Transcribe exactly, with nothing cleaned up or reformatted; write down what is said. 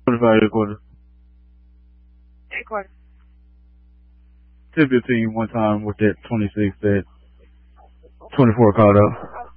twenty-five quarter. Eight quarter. ten fifteen one time with that twenty-six that twenty-four called out.